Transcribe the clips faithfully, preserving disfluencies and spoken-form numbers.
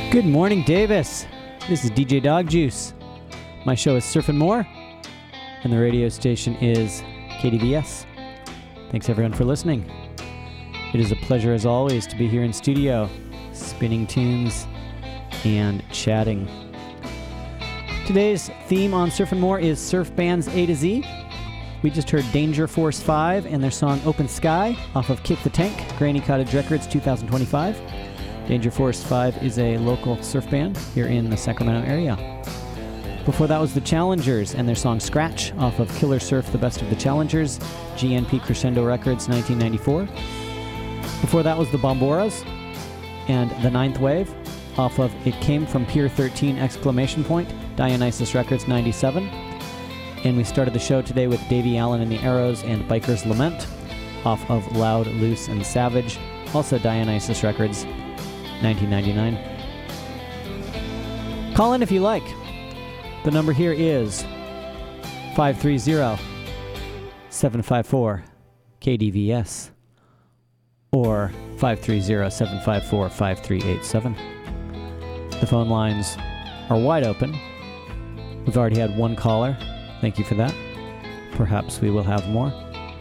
Good morning, Davis. This is D J Dog Juice. My show is Surfin' More, and the radio station is K D V S. Thanks, everyone, for listening. It is a pleasure, as always, to be here in studio, spinning tunes and chatting. Today's theme on Surfin' More is surf bands A to Z. We just heard Danger Force five and their song Open Sky off of Kick the Tank, Granny Cottage Records two thousand twenty-five. Danger Force five is a local surf band here in the Sacramento area. Before that was the Challengers and their song Scratch off of Killer Surf, The Best of the Challengers, G N P Crescendo Records, nineteen ninety-four. Before that was the Bomboras and The Ninth Wave off of It Came From Pier thirteen exclamation point, Dionysus Records, ninety-seven. And we started the show today with Davey Allen and the Arrows and Biker's Lament off of Loud, Loose, and Savage, also Dionysus Records, nineteen ninety-nine. Call in if you like. The number here is five three zero, seven five four, K D V S or five three zero, seven five four, five three eight seven. The phone lines are wide open. We've already had one caller. Thank you for that. Perhaps we will have more.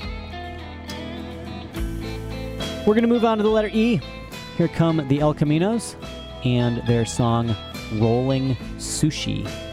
We're going to move on to the letter E. Here come the El Caminos and their song Rolling Sushi.